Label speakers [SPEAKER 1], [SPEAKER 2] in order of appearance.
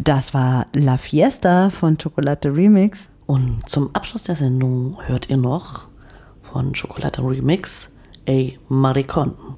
[SPEAKER 1] Das war La Fiesta von Chocolate Remix.
[SPEAKER 2] Und zum Abschluss der Sendung hört ihr noch von Chocolate Remix A Maricon.